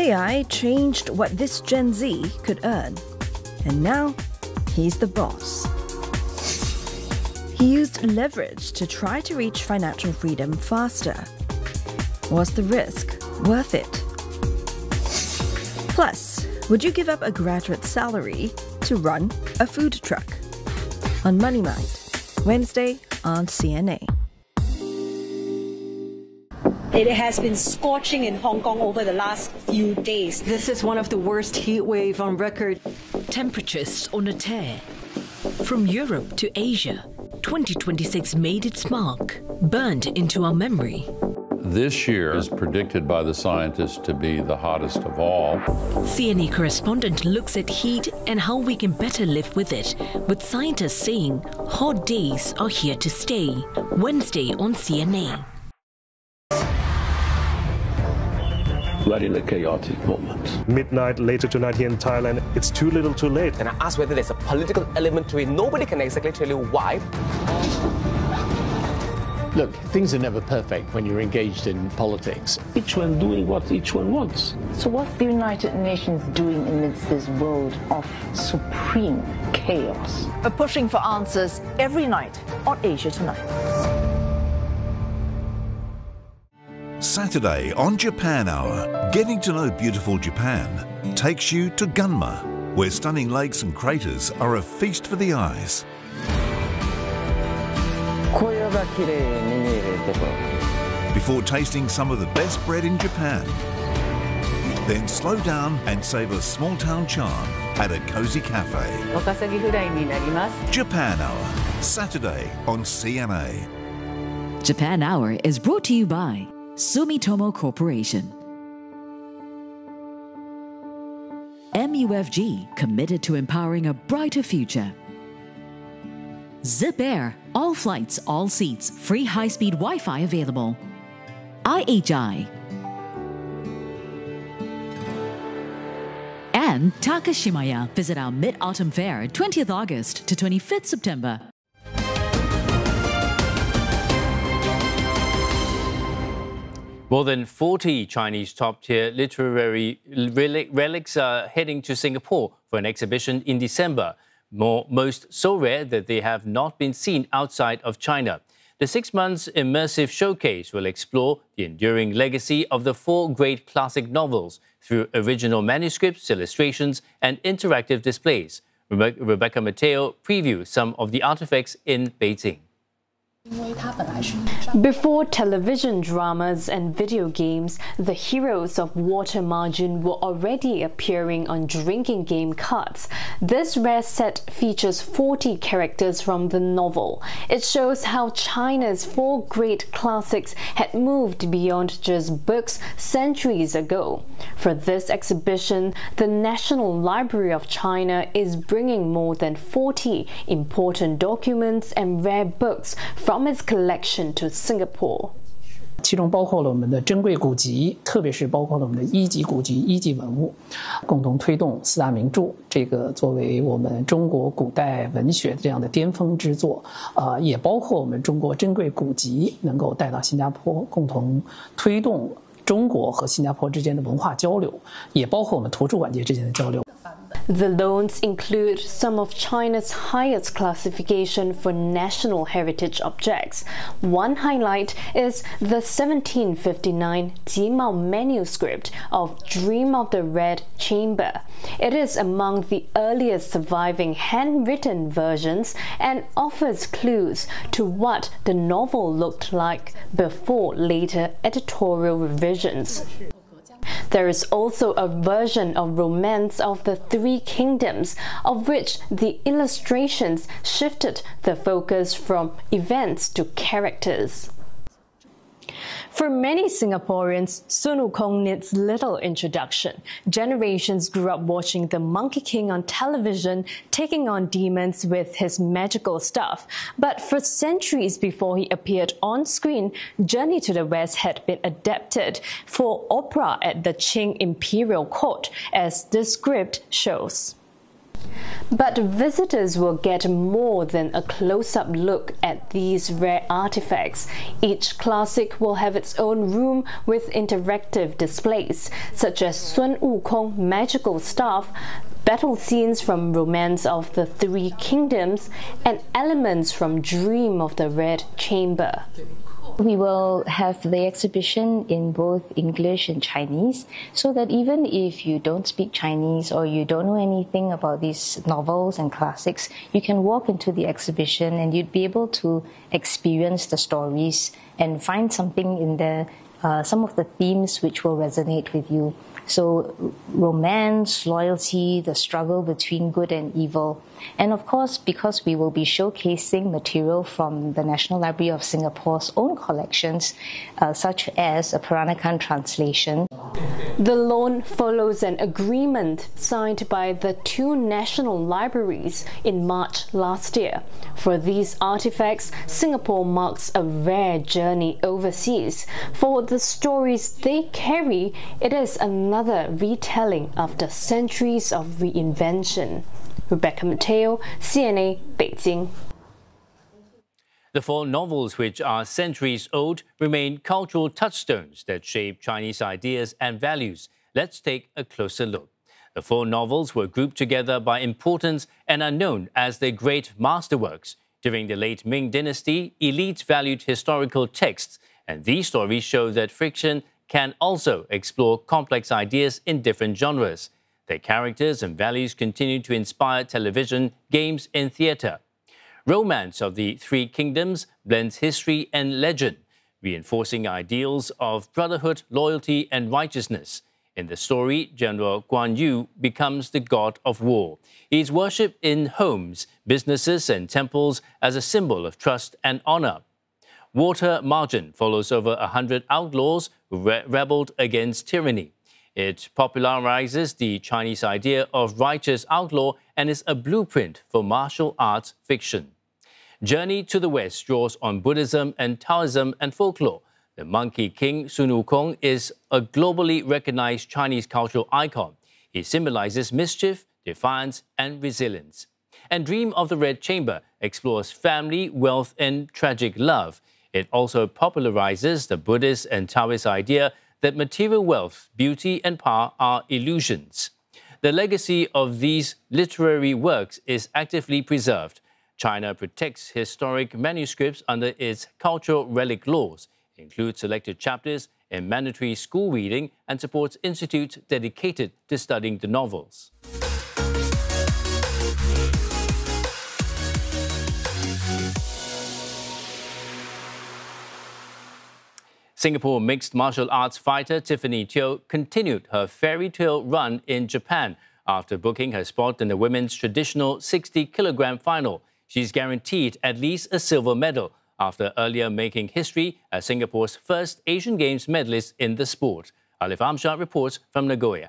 AI changed what this Gen Z could earn. And now, he's the boss. He used leverage to try to reach financial freedom faster. Was the risk worth it? Plus, would you give up a graduate salary to run a food truck? On Money Mind, Wednesday on CNA. It has been scorching in Hong Kong over the last few days. This is one of the worst heat wave on record. Temperatures on a tear. From Europe to Asia, 2026 made its mark, burned into our memory. This year is predicted by the scientists to be the hottest of all. CNA correspondent looks at heat and how we can better live with it, with scientists saying hot days are here to stay. Wednesday on CNA. We're in a chaotic moment. Midnight later tonight here in Thailand, it's too little too late. And I asked whether there's a political element to it. Nobody can exactly tell you why. Look, things are never perfect when you're engaged in politics. Each one doing what each one wants. So what's the United Nations doing amidst this world of supreme chaos? We're pushing for answers every night on Asia Tonight. Saturday on Japan Hour, getting to know beautiful Japan takes you to Gunma, where stunning lakes and craters are a feast for the eyes. Before tasting some of the best bread in Japan, then slow down and savour small town charm at a cozy cafe. Japan Hour, Saturday on CNA. Japan Hour is brought to you by Sumitomo Corporation. MUFG, committed to empowering a brighter future. Zip Air, all flights, all seats, free high-speed Wi-Fi available. IHI. And Takashimaya. Visit our Mid-Autumn Fair, 20th August to 25th September. More than 40 Chinese top-tier literary relics are heading to Singapore for an exhibition in December, most so rare that they have not been seen outside of China. The 6 months immersive showcase will explore the enduring legacy of the 4 great classic novels through original manuscripts, illustrations, and interactive displays. Rebecca Mateo previews some of the artifacts in Beijing. Before television dramas and video games, the heroes of Water Margin were already appearing on drinking game cards. This rare set features 40 characters from the novel. It shows how China's 4 great classics had moved beyond just books centuries ago. For this exhibition, the National Library of China is bringing more than 40 important documents and rare books from its collection to Singapore. 其中包括了我们的珍贵古籍，特别是包括了我们的一级古籍、一级文物，共同推动4大名著这个作为我们中国古代文学这样的巅峰之作，也包括我们中国珍贵古籍能够带到新加坡，共同推动中国和新加坡之间的文化交流，也包括我们图书馆界之间的交流。 The loans include some of China's highest classification for national heritage objects. One highlight is the 1759 Jimao manuscript of Dream of the Red Chamber. It is among the earliest surviving handwritten versions and offers clues to what the novel looked like before later editorial revisions. There is also a version of Romance of the Three Kingdoms, of which the illustrations shifted the focus from events to characters. For many Singaporeans, Sun Wukong needs little introduction. Generations grew up watching the Monkey King on television, taking on demons with his magical stuff. But for centuries before he appeared on screen, Journey to the West had been adapted for opera at the Qing Imperial Court, as this script shows. But visitors will get more than a close-up look at these rare artifacts. Each classic will have its own room with interactive displays, such as Sun Wukong magical staff, battle scenes from Romance of the Three Kingdoms, and elements from Dream of the Red Chamber. We will have the exhibition in both English and Chinese, so that even if you don't speak Chinese or you don't know anything about these novels and classics, you can walk into the exhibition and you'd be able to experience the stories and find something in there, some of the themes which will resonate with you. So romance, loyalty, the struggle between good and evil. And of course, because we will be showcasing material from the National Library of Singapore's own collections, such as a Peranakan translation. The loan follows an agreement signed by the two national libraries in March last year. For these artifacts, Singapore marks a rare journey overseas. For the stories they carry, it is another retelling after centuries of reinvention. Rebecca Mateo, CNA, Beijing. The four novels, which are centuries old, remain cultural touchstones that shape Chinese ideas and values. Let's take a closer look. The four novels were grouped together by importance and are known as the great masterworks. During the late Ming Dynasty, elites valued historical texts, and these stories show that fiction can also explore complex ideas in different genres. Their characters and values continue to inspire television, games, and theatre. Romance of the Three Kingdoms blends history and legend, reinforcing ideals of brotherhood, loyalty, and righteousness. In the story, General Guan Yu becomes the god of war. He is worshipped in homes, businesses, and temples as a symbol of trust and honor. Water Margin follows over 100 outlaws who rebelled against tyranny. It popularizes the Chinese idea of righteous outlaw and is a blueprint for martial arts fiction. Journey to the West draws on Buddhism and Taoism and folklore. The Monkey King Sun Wukong is a globally recognized Chinese cultural icon. He symbolizes mischief, defiance, and resilience. And Dream of the Red Chamber explores family, wealth, and tragic love. It also popularizes the Buddhist and Taoist idea that material wealth, beauty, and power are illusions. The legacy of these literary works is actively preserved. China protects historic manuscripts under its cultural relic laws, includes selected chapters in mandatory school reading, and supports institutes dedicated to studying the novels. Singapore mixed martial arts fighter Tiffany Teo continued her fairy tale run in Japan after booking her spot in the women's traditional 60-kilogram final. She's guaranteed at least a silver medal after earlier making history as Singapore's first Asian Games medalist in the sport. Alif Amshad reports from Nagoya.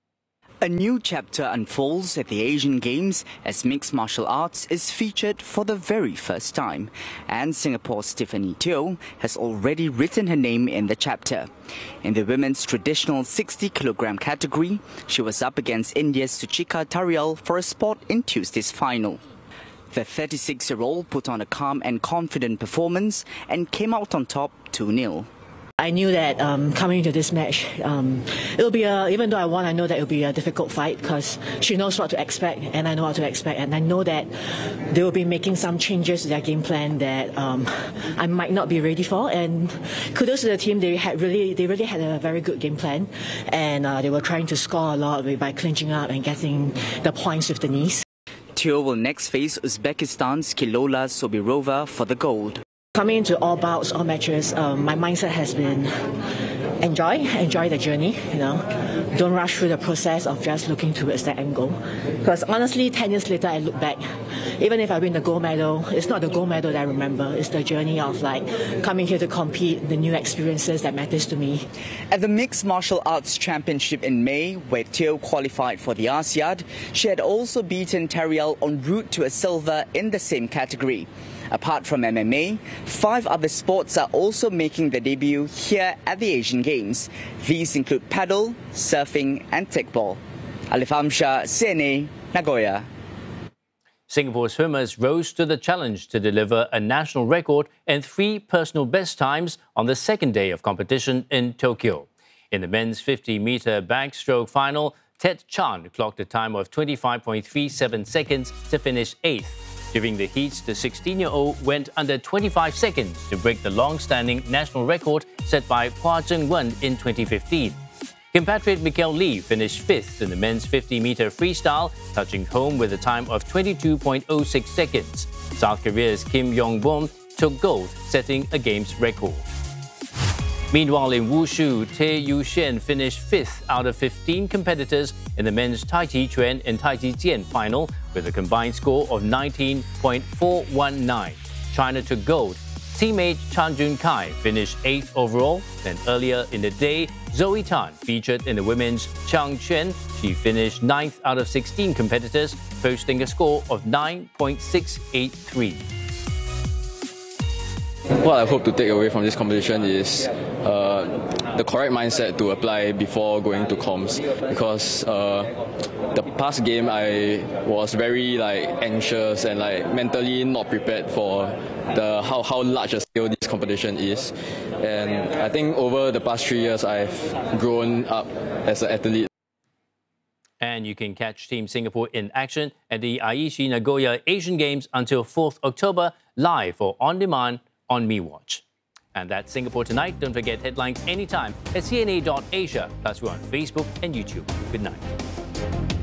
A new chapter unfolds at the Asian Games as mixed martial arts is featured for the very first time. And Singapore's Tiffany Teo has already written her name in the chapter. In the women's traditional 60-kilogram category, she was up against India's Suchika Tarial for a spot in Tuesday's final. The 36-year-old put on a calm and confident performance and came out on top 2-0. I knew that coming into this match, it'll be even though I won, I know that it'll be a difficult fight because she knows what to expect and I know what to expect, and I know that they will be making some changes to their game plan that I might not be ready for. And kudos to the team, they really had a very good game plan, and they were trying to score a lot by clinching up and getting the points with the knees. Teo will next face Uzbekistan's Kilola Sobirova for the gold. Coming into all bouts, all matches, my mindset has been enjoy the journey, Don't rush through the process of just looking towards that end goal. Because honestly, 10 years later, I look back, even if I win the gold medal, it's not the gold medal that I remember, it's the journey of coming here to compete, the new experiences that matters to me. At the Mixed Martial Arts Championship in May, where Teo qualified for the ASEAD, she had also beaten Tarial en route to a silver in the same category. Apart from MMA, 5 other sports are also making their debut here at the Asian Games. These include paddle, surfing and kickball. Alif Amshad, CNA, Nagoya. Singapore swimmers rose to the challenge to deliver a national record and 3 personal best times on the second day of competition in Tokyo. In the men's 50-meter backstroke final, Ted Chan clocked a time of 25.37 seconds to finish 8th. During the heats, the 16-year-old went under 25 seconds to break the long-standing national record set by Hua Zhengwen in 2015. Compatriot Mikael Lee finished 5th in the men's 50-meter freestyle, touching home with a time of 22.06 seconds. South Korea's Kim Yong-bom took gold, setting a games record. Meanwhile, in Wushu, Tae Yu-shen finished 5th out of 15 competitors in the men's Tai Chi Chuan and Tai Chi Jian final with a combined score of 19.419. China took gold. Teammate Chan Jun-kai finished 8th overall. Then earlier in the day, Zoe Tan featured in the women's Changchun. She finished 9th out of 16 competitors, posting a score of 9.683. What I hope to take away from this competition is the correct mindset to apply before going to comps, because the past game I was very anxious and mentally not prepared for how large a scale this competition is, and I think over the past 3 years I've grown up as an athlete. And you can catch Team Singapore in action at the Aichi Nagoya Asian Games until 4th October, live or on demand on MeWatch. And that's Singapore Tonight. Don't forget headlines anytime at CNA.Asia. Plus, we're on Facebook and YouTube. Good night.